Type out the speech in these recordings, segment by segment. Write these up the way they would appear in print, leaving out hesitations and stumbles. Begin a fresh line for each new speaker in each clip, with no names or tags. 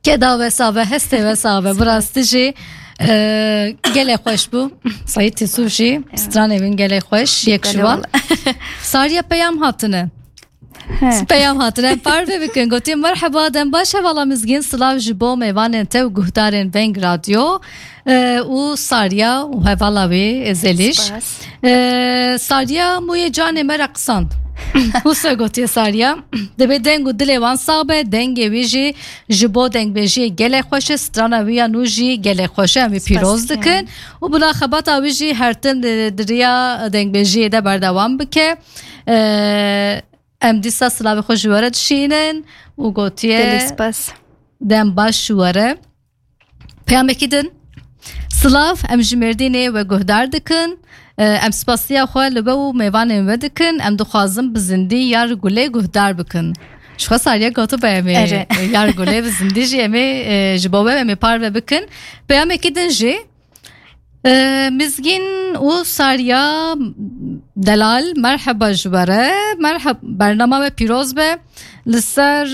Keda ve save heste ve save brastici gele xoş bu sayit tisuşi stran evin gele xoş yekşuvan Sarya peyam hatını peyam hatını parve bikin gotim merhaba den baş havalamızgin slav jibo mevanen tev guhdarın Veng Radyo u Sarya u hevalavi ezeliş Sarya muye cane meraksan Husa gotiye Sarya debe dengu dilevan sabe denge viji jibo deng beji gele xoşe strana viya nuji gele xoşe mi piroz dikin u buna xabata viji hertin diriya deng beji de berdavam bike em disa slavi xoş vere dişinin u gotiye dem baş vere peyamekidin Slav em jimerdine ve guhdar dikin em spasiya xwe li bew mêvanên ve dikin em dixwazin bi zindî yar gulê guhdar bikin ji xwe Sarya gotu be em yar gulê bi zindî jî em ê ji bo we em ê parve bikin peyamekî din jî mizgîn û Sarya Delal merheba ji we re merheba bernama ve pîroz be li ser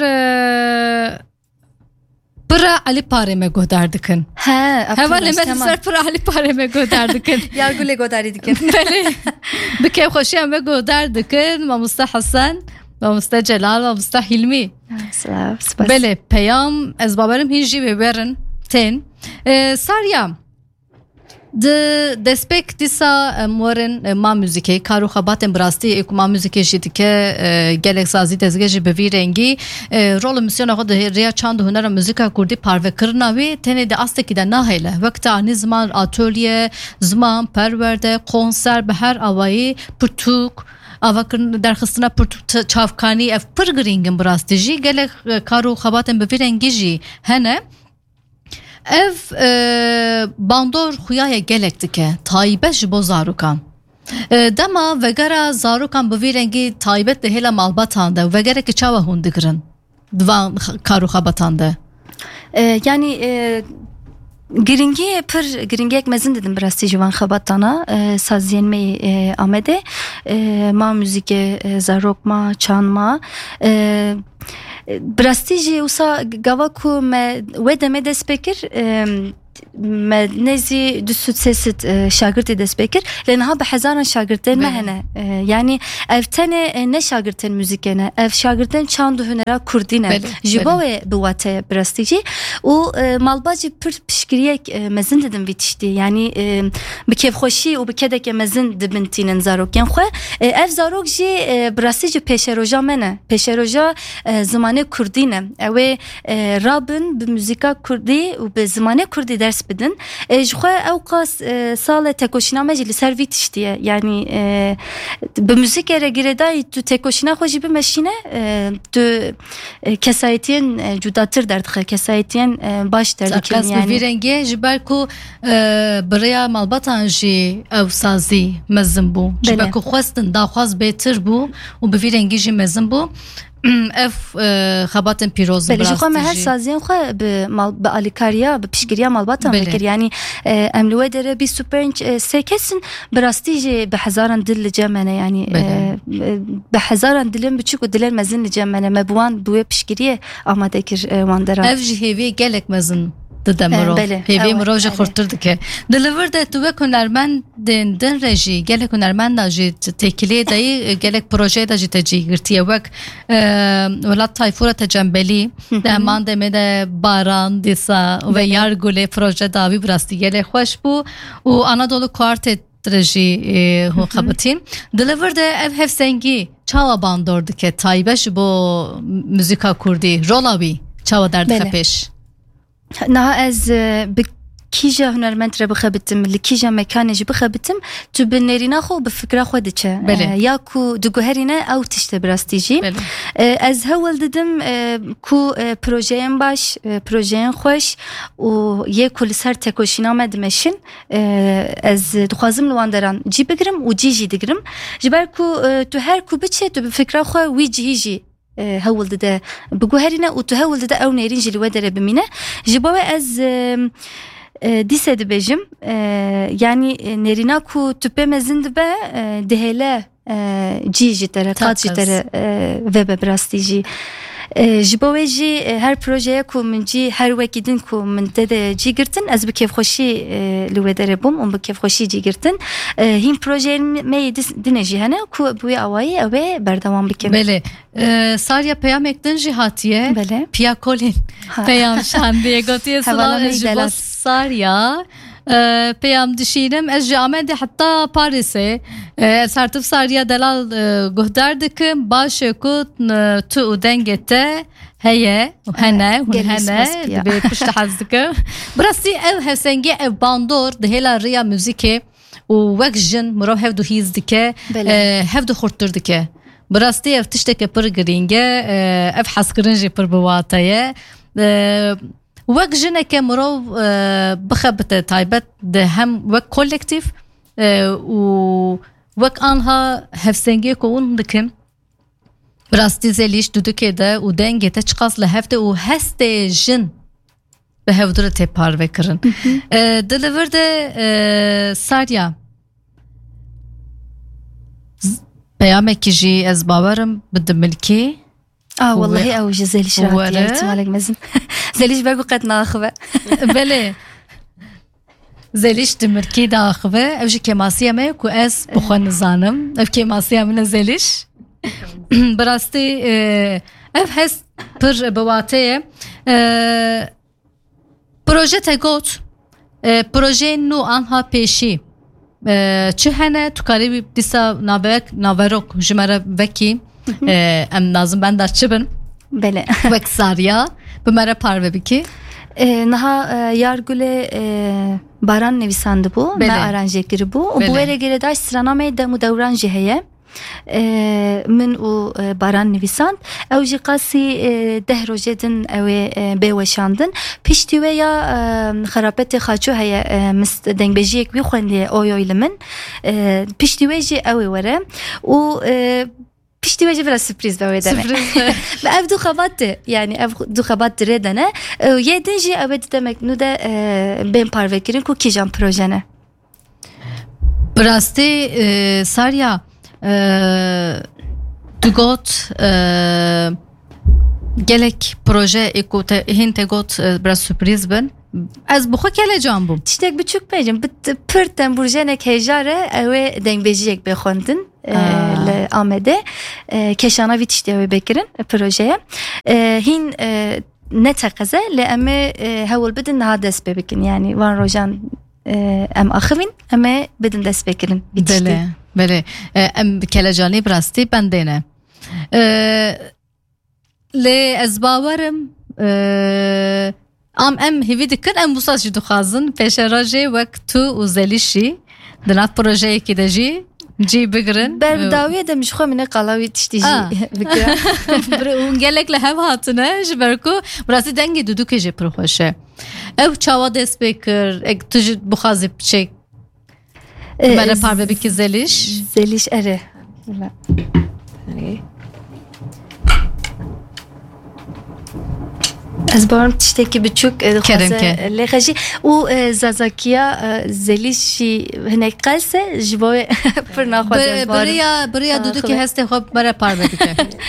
Pıra Ali Pareme gohdar dikin. Hevaleme ser pıra Ali Pareme gohdar dikin.
Yargule godari dikin.
Beli. Bikev xoşiyem ve gohdar dikin. Mamusta Hasan, Mamusta Celal, Mamusta Hilmi. Beli peyam ez babarım hinji ve verin ten. Sarya. De despek disa moren ma müzike karu xabaten brasti ek ma müzike jidike gelek sazi tezgeji be rengi rol misyona xod riya çand huner müzika kurdi parve kirna ve tene de asteki de nahele vakta ani zaman atölye zaman perverde konser be her avayı putuk avakın derxistına putuk çavkani ev pırgringin brastici gelek karu xabaten be rengi ji hene Ev bandor xuyaya gelek dike taybe ji bo zarokan dema vegera zarokan bi vî rengî taybet de hêla malbatan de vegerekî çawa hûn dikirin divan karu xabatan de
yani giringi pır giringek mezin dedim biraz civan xabatana sazyen me amede ma müzike zarokma çanma Brastiji usa gavaku me wedeme despekir me nezi düsüt sesit şagirti despekir lenha be hazaran şagirten mehene yani evtene ne şagirten müzikene ev şagirten çandu hünera kurdine jibove buwate brastiji u malbaji pır pişkiriyek mezin dedim bitişti yani bi kevxoşi u bi kedeke mezin dibintinin zaroken xwe ev zarok ji brastiji peşeroja mene peşeroja zamane kurdine ve rabın bi müzika kurdi u bi zamane kurdi ders بدن جخوا اوقاس سال تکوشنامه جلی سرویت iştiye yani bu müzik ere giredai tu tekoşina xoji bir meşine tu kesayetiyen cudatır derdik kesayetiyen baş derdik
yani bir rengi jiberku buraya malbatan ji ev sazi mezin bu jiberku xwestin da xwaz betir bu u bir rengi ji mezin bu ev xabatın piroz
beli jixwa me her saziyen xwe bi alikariya bi pişgiriya malbatan vekir yani emluwe dere bir süper sekesin birasti ji bi hezaran dil li cemene yani bi hezaran dilin biçik u dilen mezin li cemene me buwan duwe pişgiriye amadekir wandera
ev ji hevi gelek mezin Dedemro, hevi mroja xorturdu ki. Deliver de tuve hunermendin reji, gelek hunermenda ji tekiliye dayı, gelek proje da ji teci girtiye vek velat tayfura tecembeli, deman deme de baran disa ve yargule proje davi brasti gelek hoş bu, u Anadolu Kuartet reji hu xabatin. Deliver de ev hevsengi çava bandordu ki taybeş bu müzika kurdi, rolavi çava derdi xapeş.
Naha ez bi kîja hunermend re bixebitim li kîja mekanê jî bixebitim tu bi nêrîna xwe bi fikra xwe diçe ya ku diguherîne ew tişte birastî jî ez hewil didim ku projeyên baş projeyên xweş û yê ku li ser tekoşîna me dimeşin ez dixwazim li wan deran cî bigirim û cî jî digirim ji ber ku tu her ku biçe tu bi fikra xwe wî cihî jî هول ده بجوهرنا وتهول ده أو نيرين جلوة ده بمينة جبوا از دیسه دبیجم یعنی نرینا کو تپه مزند به دهله جی تره قاد جی تره و به براستی جی جبوه جی هر پروژه کو من جی هر وکیدن کو من تده جی گرتن از بکیف خوشی لوه داره بوم اون بکیف خوشی جی گرتن هین پروژه می دینه جی هنه کو بوی آوایی اوه بردوام بکیم.
بله ساریا پیام اکدن جی هاتیه پیا کولین پیام شانده گوتیه سلام جبو ساریا پیام دشینم از جامعه حتی پاریسه سرتف ساریا دلال گهدار دکم باشه که تو دنگته هیه و هنه به پشت حزدکم براستی او هسنگی او باندور دهلا ریا موزیکه و وک جن مرو هفدو هیز دکه هفدو خورتر دکه براستی او تشتک پر گرینگه او حس کرنجی پر بواتایه وک جنه که مرو بخبت تایبت ده هم وک کولکتیف و وک آنها هفسنگی که اون دکم براستی زلیش دودکه ده و دنگه تا چقاس لحفته و هست جن به هفدور تپار بکرن دلیور ده ساریا پیامه که جی از باورم بده ملکی
والله او زلیش راتیه احتمالك مزن زلیش برگو قد ناخبه
بله زلیش دمرکی داخبه او جی کماسیه می کو از بخوان نزانم او کماسیه من زلیش براستی او هست پر بواته پروژه تگوت پروژه نو آنها پیشی چه هنه تو کاری دیسا ناوروک جمره وکی ام نازم ben de çibin.
Bele.
Vek Sarya. Bu mera parve biki.
Naha yargule baran nevisandı bu. Ne aranjekleri bu. Bu vere göre daş sıraname de mudavran jiheye. من و باران نویساند او جی قاسی ده روجدن او بیوشاندن پیشتی و یا خرابت خاچو هیا مست دنگ بجیک وی خوندی اویوی من پیشتی و جی او وره و پیشتی وجه برای سپریز باید داره. اف دو خبات یعنی اف دو خبات دردنه. یه دنجی اوید demek نوده بین پارو کرین کو کیجان پروژه
براستی ساریا دوگوت gelek proje ekote hinte got biraz sürpriz ben az bu kele jambum
tiştek buçuk pejim pırten burjenek hejare ve dengbejiyek be khondin le amede keşana vitişte ve bekirin projeye hin ne takaze le ame havul bedin ha des bekin yani van rojan am akhvin ama bedin des bekirin
vitişte bele am kelejani brasti bendene لی از باورم ام هیوی دکن ام بوساز جدو خازن پیش راجع وقت تو و زلیشی دنات پروژه کی دجی جی بگرن
بر داویه دمش خو من قلاوی تشتیجی بگرن
اون گلک له هاتنه جبرکو براسی دنگی دودو که جی پروخوشه او چاوا دست بکر اگ تج بخازی چک بره پارو بکی
زلیش اره از بارم تشتکی بچوک
خازه
لخشی او زازاکیا زلیشی هنگ قلسه جوای پر نخواهد
بریا دودو که هسته خوب برای پار بکه